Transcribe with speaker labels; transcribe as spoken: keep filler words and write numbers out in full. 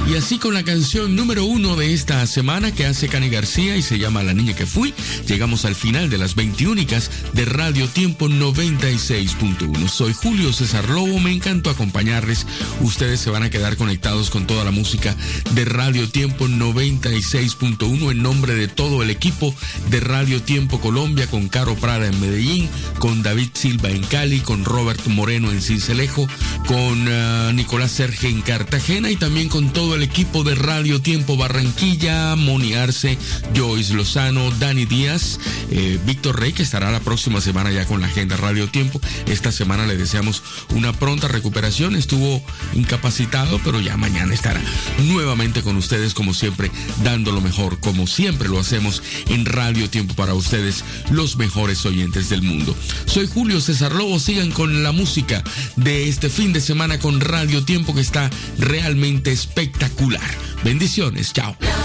Speaker 1: Y así con la canción número uno de esta semana que hace Cani García y se llama La Niña que Fui, llegamos al final de las veintiúnicas de Radio Tiempo noventa y seis punto uno. Soy Julio César Lobo, me encantó acompañarles. Ustedes se van a quedar conectados con toda la música de Radio Tiempo noventa y seis punto uno en nombre de todo el equipo de Radio Tiempo Colombia, con Caro Prada en Medellín, con David Silva en Cali, con Robert Moreno en Sincelejo, con uh, Nicolás Serge en Cartagena y también con todo el equipo de Radio Tiempo Barranquilla, Moni Arce, Joyce Lozano, Dani Díaz, eh, Víctor Rey, que estará la próxima semana ya con la agenda Radio Tiempo. Esta semana le deseamos una pronta recuperación, estuvo incapacitado, pero ya mañana estará nuevamente con ustedes, como siempre, dando lo mejor, como siempre lo hacemos en Radio Tiempo para ustedes, los mejores oyentes del mundo. Soy Julio César Lobo, sigan con la música de este fin de semana con Radio Tiempo, que está realmente espectacular. Bendiciones, chao.